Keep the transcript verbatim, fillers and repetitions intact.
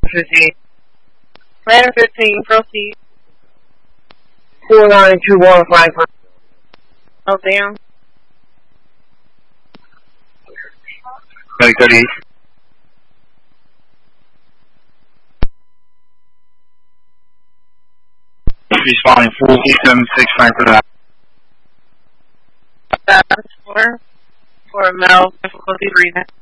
fifteen. Ladder fifteen, proceed. four nine two one five five. Oh, down. Medic thirty-eight. Responding four eight seven six Frankfurt Ave. That's four. For Mel, difficulty breathing.